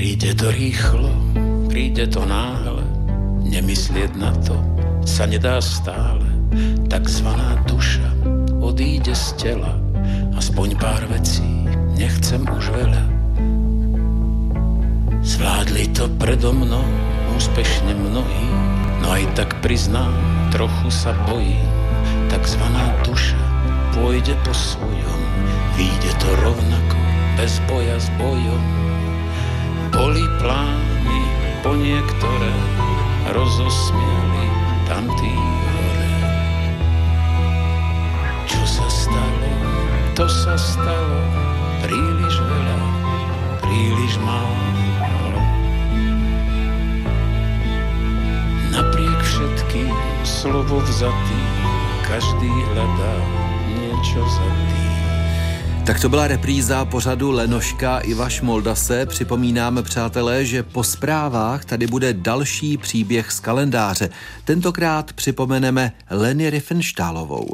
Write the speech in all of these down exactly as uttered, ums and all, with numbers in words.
Príde to rýchlo, príde to náhle, nemyslieť na to sa nedá stále. Takzvaná duša odíde z tela, aspoň pár vecí, nechcem už veľa. Zvládli to predo mnou úspešne mnohí, no aj tak priznám, trochu sa bojím. Takzvaná duša pôjde po svojom, vyjde to rovnako, bez boja s bojom. Boli plány po niektoré, rozosmiali tam tí hore. Čo sa stalo? To sa stalo, príliš veľa, príliš málo. Napriek všetkým slovo vzatý, každý hľadá niečo za tým. Tak to byla repríza pořadu Lenoška Iva Šmoldase. Připomínáme, přátelé, že po zprávách tady bude další příběh z kalendáře. Tentokrát připomeneme Leni Riefenstahlovou.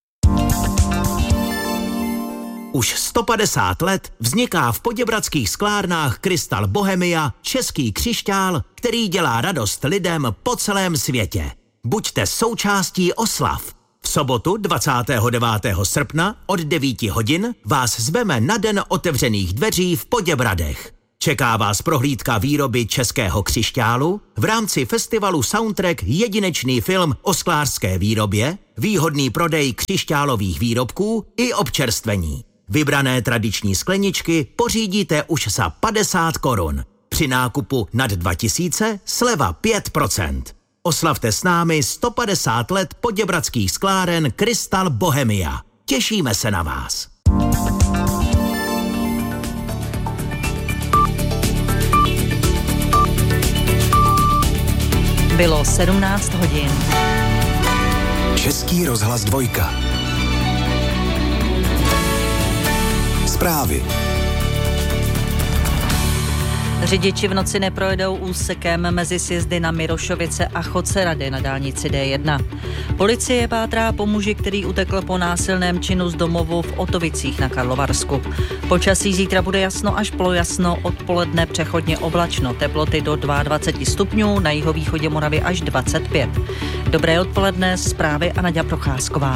Už sto padesát let vzniká v poděbradských sklárnách Krystal Bohemia český křišťál, který dělá radost lidem po celém světě. Buďte součástí oslav. V sobotu dvacátého devátého srpna od devíti hodin vás zveme na den otevřených dveří v Poděbradech. Čeká vás prohlídka výroby českého křišťálu, v rámci festivalu Soundtrack jedinečný film o sklářské výrobě, výhodný prodej křišťálových výrobků i občerstvení. Vybrané tradiční skleničky pořídíte už za padesát korun. Při nákupu nad dva tisíce sleva pět procent. Oslavte s námi sto padesát let poděbradských skláren Krystal Bohemia. Těšíme se na vás. Bylo sedmnáct hodin. Český rozhlas dvojka. Zprávy. Řidiči v noci neprojedou úsekem mezi sjezdy na Mirošovice a Chodcerady na dálnici D jedna. Policie pátrá po muži, který utekl po násilném činu z domovu v Otovicích na Karlovarsku. Počasí zítra bude jasno až polojasno, odpoledne přechodně oblačno, teploty do dvacet dva stupňů, na jihovýchodě Moravy až dvacet pět. Dobré odpoledne, zprávy a Naďa Procházková.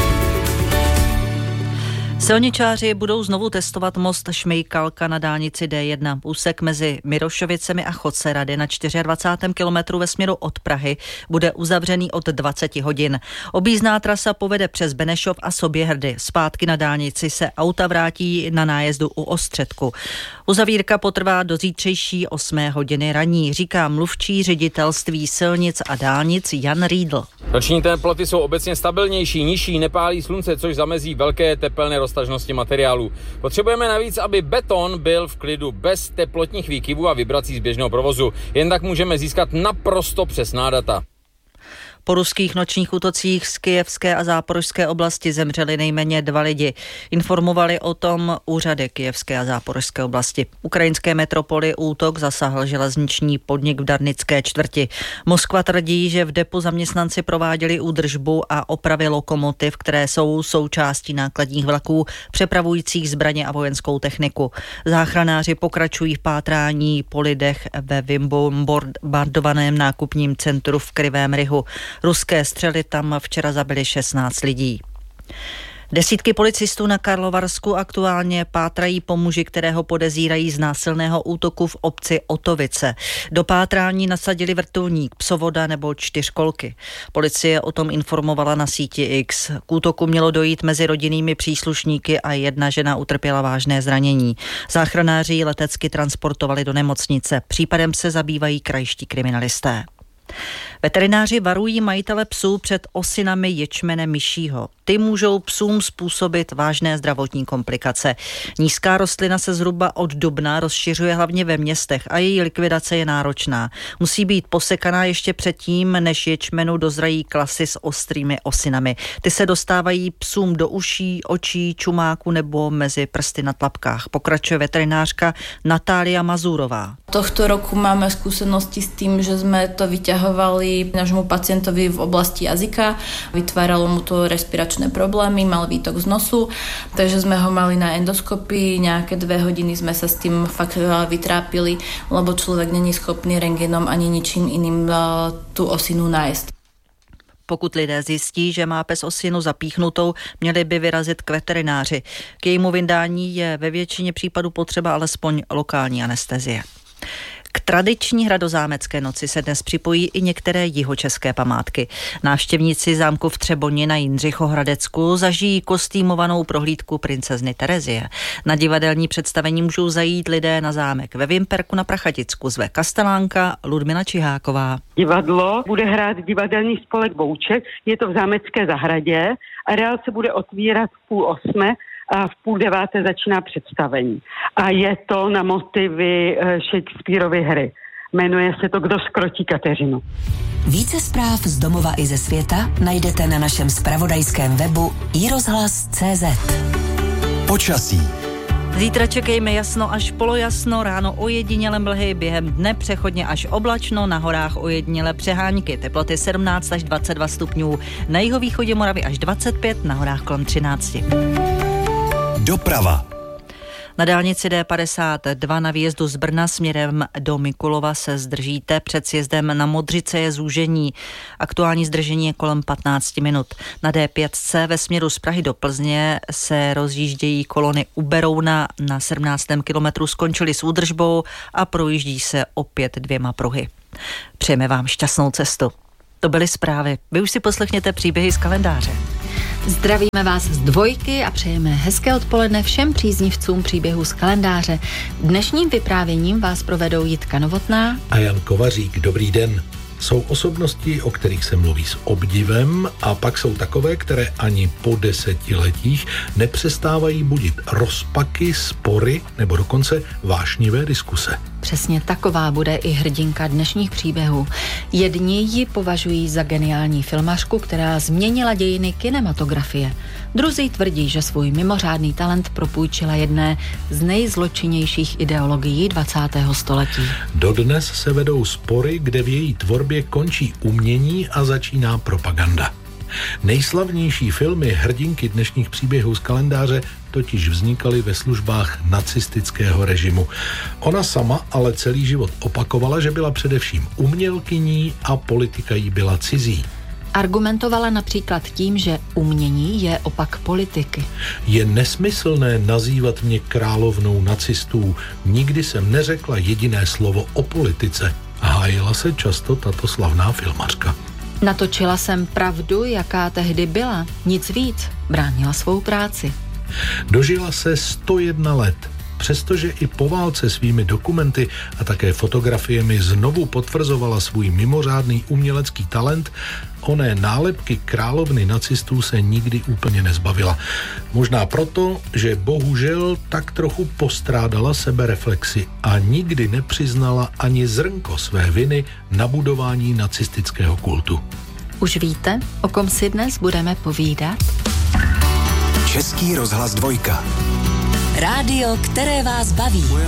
Silničáři budou znovu testovat most Šmejkalka na dálnici D jedna. Úsek mezi Mirošovicemi a Chodcerady na dvacátém čtvrtém kilometru ve směru od Prahy bude uzavřený od dvaceti hodin. Objízdná trasa povede přes Benešov a Soběhrdy. Zpátky na dálnici se auta vrátí na nájezdu u Ostředku. Uzavírka potrvá do zítřejší osmé hodiny ranní, říká mluvčí ředitelství silnic a dálnic Jan Riedl. Noční teploty jsou obecně stabilnější, nižší, nepálí slunce, což zamezí velké tepelné roztažnosti materiálu. Potřebujeme navíc, aby beton byl v klidu bez teplotních výkyvů a vibrací z běžného provozu. Jen tak můžeme získat naprosto přesná data. Po ruských nočních útocích z Kyjevské a Záporožské oblasti zemřeli nejméně dva lidi. Informovali o tom úřady Kyjevské a Záporožské oblasti. Ukrajinské metropoli útok zasáhl železniční podnik v Darnické čtvrti. Moskva tvrdí, že v depu zaměstnanci prováděli údržbu a opravy lokomotiv, které jsou součástí nákladních vlaků přepravujících zbraně a vojenskou techniku. Záchranáři pokračují v pátrání po lidech ve vybombardovaném nákupním centru v Krivém Rihu. Ruské střely tam včera zabily šestnáct lidí. Desítky policistů na Karlovarsku aktuálně pátrají po muži, kterého podezírají z násilného útoku v obci Otovice. Do pátrání nasadili vrtulník, psovoda nebo čtyřkolky. Policie o tom informovala na síti X. K útoku mělo dojít mezi rodinnými příslušníky a jedna žena utrpěla vážné zranění. Záchranáři ji letecky transportovali do nemocnice. Případem se zabývají krajští kriminalisté. Veterináři varují majitele psů před osinami ječmene myšího. Ty můžou psům způsobit vážné zdravotní komplikace. Nízká rostlina se zhruba od dubna rozšiřuje hlavně ve městech a její likvidace je náročná. Musí být posekaná ještě předtím, než ječmenu dozrají klasy s ostrými osinami. Ty se dostávají psům do uší, očí, čumáku nebo mezi prsty na tlapkách. Pokračuje veterinářka Natália Mazurová. Tohto roku máme skúsenosti s tým, že sme to vyťahovali vyťahovali nášmu pacientovi v oblasti jazyka, vytváralo mu to respiračné problémy, mal výtok z nosu, takže sme ho mali na endoskopii, nejaké dve hodiny sme sa s tým fakt vytrápili, lebo človek není schopný rentgenom ani ničím iným tú osinu nájsť. Pokud lidé zjistí, že má pes osinu zapíchnutou, měli by vyrazit k veterináři. K jejímu vyndání je ve většině případů potřeba alespoň lokální anestezie. K tradiční hradozámecké noci se dnes připojí i některé jihočeské památky. Návštěvníci zámku v Třeboni na Jindřichohradecku zažijí kostýmovanou prohlídku princezny Terezie. Na divadelní představení můžou zajít lidé na zámek ve Vimperku na Prachaticku, zve kastelánka Ludmila Čiháková. Divadlo bude hrát divadelní spolek Bouček, je to v zámecké zahradě. Areál se bude otvírat v půl osmé a v půl deváté začíná představení. A je to na motivy Shakespeareovy hry. Jmenuje se to Kdo zkrotí Kateřinu. Více zpráv z domova i ze světa najdete na našem zpravodajském webu i rozhlas tečka cé zet. Počasí. Zítra čekejme jasno až polojasno, ráno ojediněle mlhy, během dne přechodně až oblačno, na horách ojediněle přehánky, teploty sedmnáct až dvacet dva stupňů, na jihovýchodě Moravy až dvacet pět, na horách kolem třináct. Doprava. Na dálnici D padesát dva na výjezdu z Brna směrem do Mikulova se zdržíte, před sjezdem na Modřice je zúžení. Aktuální zdržení je kolem patnáct minut. Na D pět C ve směru z Prahy do Plzně se rozjíždějí kolony u Berouna, na sedmnáctém kilometru skončily s údržbou a projíždí se opět dvěma pruhy. Přejeme vám šťastnou cestu. To byly zprávy. Vy už si poslechněte příběhy z kalendáře. Zdravíme vás z dvojky a přejeme hezké odpoledne všem příznivcům příběhů z kalendáře. Dnešním vyprávěním vás provedou Jitka Novotná a Jan Kovařík. Dobrý den. Jsou osobnosti, o kterých se mluví s obdivem, a pak jsou takové, které ani po desetiletích nepřestávají budit rozpaky, spory nebo dokonce vášnivé diskuse. Přesně taková bude i hrdinka dnešních příběhů. Jedni ji považují za geniální filmařku, která změnila dějiny kinematografie. Druzí tvrdí, že svůj mimořádný talent propůjčila jedné z nejzločinnějších ideologií dvacátého století. Dodnes se vedou spory, kde v její tvorbě končí umění a začíná propaganda. Nejslavnější filmy hrdinky dnešních příběhů z kalendáře totiž vznikaly ve službách nacistického režimu. Ona sama ale celý život opakovala, že byla především umělkyní a politika jí byla cizí. Argumentovala například tím, že umění je opak politiky. Je nesmyslné nazývat mě královnou nacistů. Nikdy jsem neřekla jediné slovo o politice. Hájila se často tato slavná filmařka. Natočila jsem pravdu, jaká tehdy byla. Nic víc. Bránila svou práci. Dožila se sto jedna let. Přestože i po válce svými dokumenty a také fotografiemi znovu potvrzovala svůj mimořádný umělecký talent, oné nálepky královny nacistů se nikdy úplně nezbavila. Možná proto, že bohužel tak trochu postrádala sebereflexi a nikdy nepřiznala ani zrnko své viny na budování nacistického kultu. Už víte, o kom si dnes budeme povídat? Český rozhlas dvojka. Rádio, které vás baví.